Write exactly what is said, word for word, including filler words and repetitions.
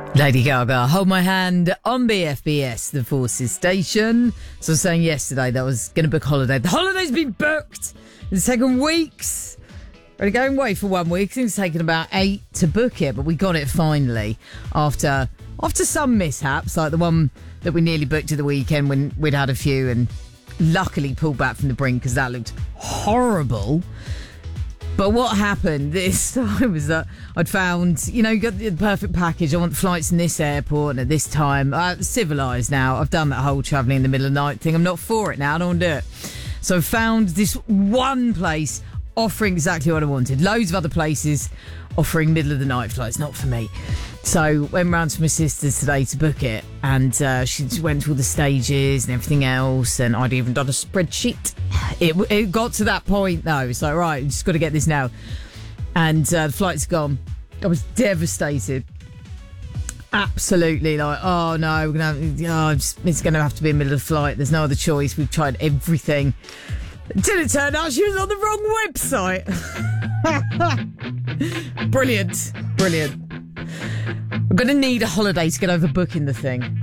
Lady Gaga, Hold My Hand on B F B S, the Forces station. So I was saying yesterday that I was going to book a holiday. The holiday's been booked. It's taken weeks. We're going away for one week. I think it's taken about eight to book it, but we got it finally after after some mishaps, like the one that we nearly booked at the weekend when we'd had a few and luckily pulled back from the brink because that looked horrible. But what happened this time was that I'd found, you know, you got the perfect package. I want flights in this airport and at this time. I'm civilised now. I've done that whole travelling in the middle of the night thing. I'm not for it now. I don't want to do it. So I found this one place offering exactly what I wanted. Loads of other places offering middle of the night flights. Not for me. So went round to my sister's today to book it, and uh, she went to all the stages and everything else, and I'd even done a spreadsheet. It, it got to that point though. It's like, right, just got to get this now. And uh, the flight's gone. I was devastated. Absolutely, like, oh no, we're gonna have, oh, it's, it's gonna have to be a middle of the flight. There's no other choice. We've tried everything. Until it turned out she was on the wrong website. Brilliant. Brilliant. I'm going to need a holiday to get over booking the thing.